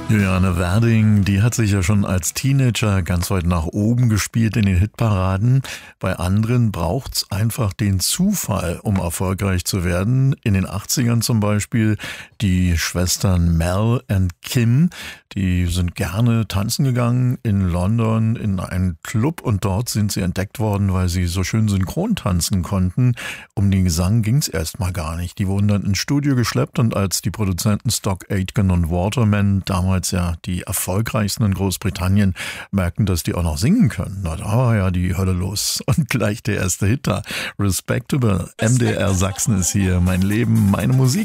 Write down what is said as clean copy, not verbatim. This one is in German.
Juliane Werding, die hat sich ja schon als Teenager ganz weit nach oben gespielt in den Hitparaden. Bei anderen braucht's einfach den Zufall, um erfolgreich zu werden. In den 80ern zum Beispiel die Schwestern Mel und Kim, die sind gerne tanzen gegangen in London in einen Club und dort sind sie entdeckt worden, weil sie so schön synchron tanzen konnten. Um den Gesang ging's erstmal gar nicht. Die wurden dann ins Studio geschleppt und als die Produzenten Stock Aitken und Waterman damals ja die erfolgreichsten in Großbritannien merkten, dass die auch noch singen können. Na, da war ja die Hölle los. Und gleich der erste Hit da. Respectable. MDR Sachsen ist hier. Mein Leben, meine Musik.